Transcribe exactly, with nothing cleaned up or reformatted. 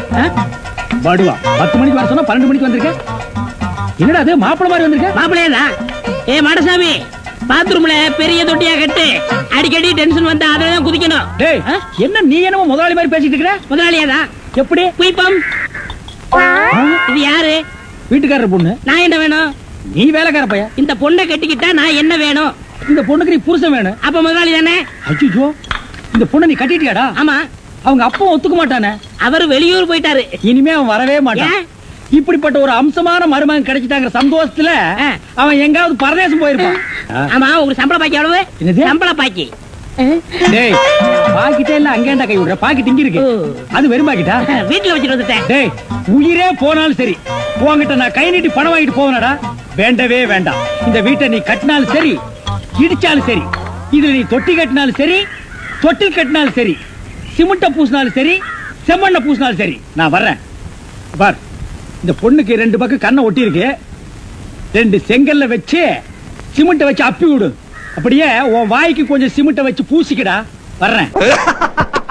பாடுவா பத்து மணிக்கு வர சொன்னா பன்னெண்டு மணிக்கு வந்திருக்க. என்னடா அது மாப்பிள மாதிரி வந்திருக்க? மாப்பிளையா தான். ஏ மாடசாமி, பாத்ரூம்ல பெரிய தொட்டியா கட்டு. அடிக்கடி டென்ஷன் வந்தா அதெல்லாம் குதிக்கணும். டேய், என்ன நீ என்னமோ முதலாளி மாதிரி பேசிட்டு இருக்கிற? முதலாளியா தான். எப்படி? குயிப்பம். இது யாரு? வீட்டுக்காரர் பொண்ணு. நான் என்ன வேணும்? நீ வேலைக்கார பையன். இந்த பொண்ணை கட்டிக்கிட்டா நான் என்ன வேணும்? இந்த பொண்ணுக்கு நீ புருஷன் வேணும். அப்ப முதலாளி தானே? அச்சோ, இந்த பொண்ணை நீ கட்டிட்டியாடா? ஆமா. அவங்க அப்பா ஒத்துக்க மாட்டானே. அவரு வெளியூர் போயிட்டாரு. இனிமே அவன் வரவே மாட்டான். இப்படிப்பட்ட ஒரு அம்சமான மருமகன் கிடைச்சிட்டாங்கிற சந்தோஷத்துல அவன் எங்காவது பரதேசம் போயிருப்பான். ஆமா, உங்களுக்கு சம்பள பாக்கி எவ்வளவு? சம்பள பாக்கி டேய், பாக்கிட்டே இல்ல அங்கேண்டா கை விடுற. பாக்கெட் இங்க இருக்கு. அது வெறும் பாக்கிட்டா? வீட்டுல வச்சுட்டு வந்துட்டேன். டேய், உயிரே போனாலும் சரி உன்கிட்ட நான் கை நீட்டி பணம் வாங்கிட்டு போவனடா. வேண்டவே வேண்டாம். இந்த வீட்டை நீ கட்டினாலும் சரி, இடிச்சாலும் சரி, இதுல நீ தொட்டி கட்டினாலும் சரி, தொட்டில் கட்டினாலும் சரி, சிமெண்ட பூசினாலும் சரி, செம்மண்ண பூசினாலும் சரி, நான் வர்றேன். பார், இந்த பொண்ணுக்கு ரெண்டு பக்கம் கண்ணை ஒட்டி இருக்கு. ரெண்டு செங்கல்ல வச்சு சிமெண்ட வச்சு அப்பி விடு. அப்படியே உன் வாய்க்கு கொஞ்சம் சிமெண்ட வச்சு பூசிக்கடா. வர்றேன்.